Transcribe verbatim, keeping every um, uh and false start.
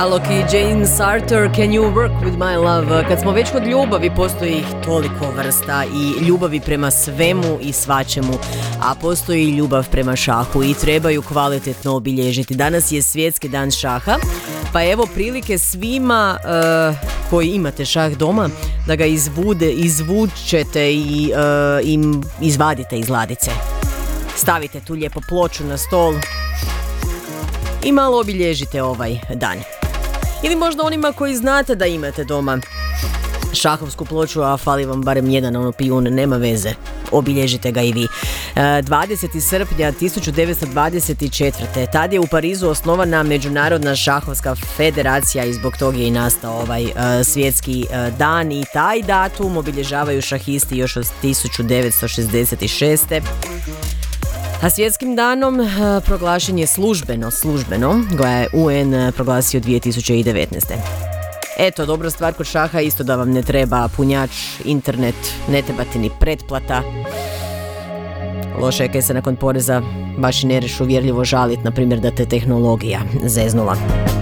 Loki James Arthur, Can You Work With My Love? Kad smo već kod ljubavi, postoji ih toliko vrsta i ljubavi prema svemu i svačemu, a postoji i ljubav prema šahu i trebaju kvalitetno obilježiti. Danas je svjetski dan šaha, pa evo prilike svima uh, koji imate šah doma da ga izvude, izvučete i uh, im izvadite iz ladice. Stavite tu lijepo ploču na stol i malo obilježite ovaj dan. Ili možda onima koji znate da imate doma šahovsku ploču, a fali vam barem jedan ono pijun, nema veze, obilježite ga i vi. dvadesetog srpnja tisuću devetsto dvadeset četvrte. Tad je u Parizu osnovana Međunarodna šahovska federacija i zbog toga je i nastao ovaj uh, svjetski uh, dan i taj datum obilježavaju šahisti još od tisuću devetsto šezdeset šeste. A svjetskim danom uh, proglašen je službeno, službeno, ga je U N proglasio dvije tisuće devetnaeste. Eto, dobra stvar kod šaha isto da vam ne treba punjač, internet, ne trebate ni pretplata. Loše je kaj se nakon poreza baš i ne rešu uvjerljivo žalit, na primjer da te tehnologija zeznula.